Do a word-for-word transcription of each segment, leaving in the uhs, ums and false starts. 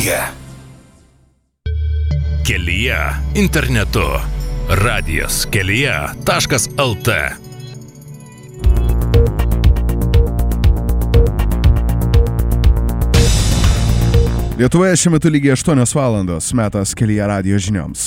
kelyje. Kelyje internetu. Radijas kelyje taškas lt. Lietuvoje šiuo metu lygiai aštuonios valandos, metas Kelyje radijo žinioms.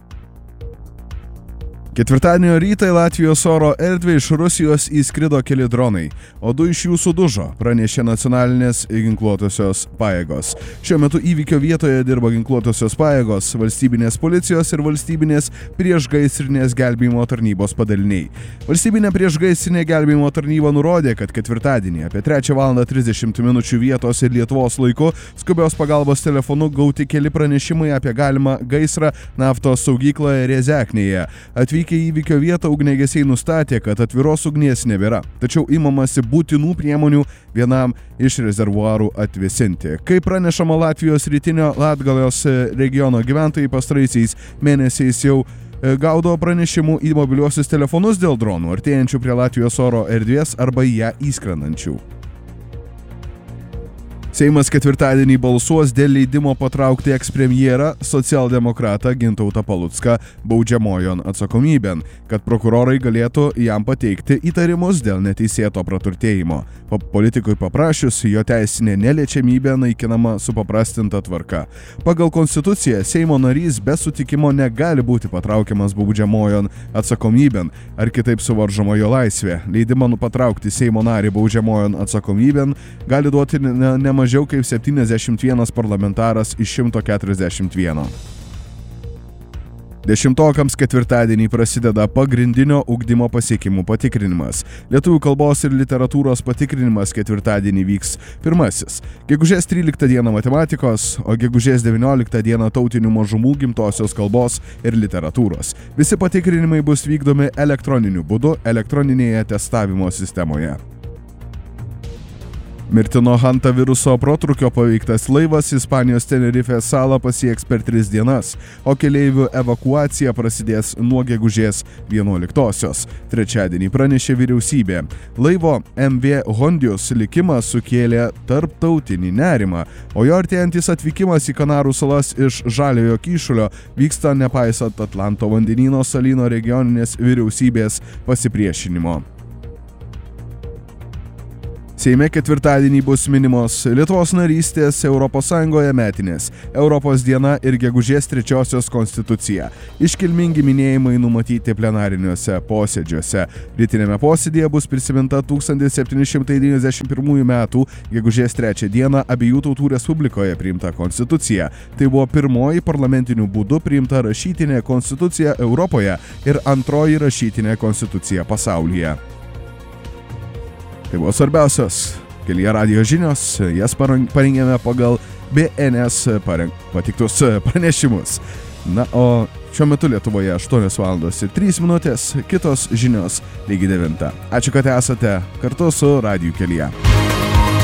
Ketvirtadienio rytą į Latvijos oro erdvę iš Rusijos įskrido keli dronai, o du iš jų sudužo, pranešė nacionalinės ginkluotosios pajėgos. Šiuo metu įvykio vietoje dirba ginkluotosios pajėgos, valstybinės policijos ir valstybinės priešgaisrinės gelbėjimo tarnybos padaliniai. Valstybinė priešgaisrinė gelbėjimo tarnyba nurodė, kad ketvirtadienį apie trečią valandą trisdešimt minučių vietos ir Lietuvos laiku skubios pagalbos telefonu gauti keli pranešimai apie galimą gaisrą naftos saugykloje Rezeknėje. Atvykę į įvykio vietą ugniagesiai nustatė, kad atviros ugnies nebėra, tačiau imamasi būtinų priemonių vienam iš rezervuarų atvėsinti. Kaip pranešama, Latvijos rytinio Latgalos regiono gyventojai pastaraisiais mėnesiais jau gaudo pranešimų į mobiliuosius telefonus dėl dronų, artėjančių prie Latvijos oro erdvės arba į ją įskrendančių. Seimas ketvirtadienį balsuos dėl leidimo patraukti ekspremjerą socialdemokratą Gintautą Palucką baudžiamojon atsakomybėn, kad prokurorai galėtų jam pateikti įtarimus dėl neteisėto praturtėjimo. Politikui paprašius, jo teisinė neliečiamybė naikinama supaprastinta tvarka. Pagal konstituciją Seimo narys be sutikimo negali būti patraukiamas baudžiamojon atsakomybėn ar kitaip suvaržoma jo laisvė. Leidimą patraukti Seimo narį baudžiamojon atsakomybėn gali duoti ne, ne mažiau kaip septyniasdešimt vienas parlamentaras iš šimto keturiasdešimt vieno. Dešimtokams ketvirtadienį prasideda pagrindinio ugdymo pasiekimų patikrinimas. Lietuvių kalbos ir literatūros patikrinimas ketvirtadienį vyks pirmasis. Gegužės tryliktą dieną matematikos, o gegužės devynioliktą dieną tautinių mažumų gimtosios kalbos ir literatūros. Visi patikrinimai bus vykdomi elektroniniu būdu elektroninėje testavimo sistemoje. Mirtino Hanta viruso protrūkio paveiktas laivas Ispanijos Tenerifės salą pasieks per tris dienas, o keleivių evakuacija prasidės nuo gegužės vienuoliktosios. Trečiadienį pranešė vyriausybė. Laivo M V Hondius likimas sukėlė tarptautinį nerimą, o jo artėjantis atvykimas į Kanarų salas iš Žaliojo kyšulio vyksta nepaisant Atlanto vandenyno salyno regioninės vyriausybės pasipriešinimo. Seime ketvirtadienį bus minimos Lietuvos narystės Europos Sąjungoje metinės, Europos diena ir gegužės trečiosios konstitucija. Iškilmingi minėjimai numatyti plenariniuose posėdžiuose. Rytinėme posėdėje bus prisiminta tūkstantis septyni šimtai devyniasdešimt pirmųjų metų gegužės trečią dieną abiejų tautų Respublikoje priimta konstitucija. Tai buvo pirmoji parlamentiniu būdu priimta rašytinė konstitucija Europoje ir antroji rašytinė konstitucija pasaulyje. Tai buvo svarbiausios Kelyje radijo žinios, jas parengėme pagal B N S pareng... patiktus pranešimus. Na, o šiuo metu Lietuvoje aštuonios valandos ir trys minutės, kitos žinios lygiai devintą. Ačiū, kad esate kartu su Radiju Kelyje.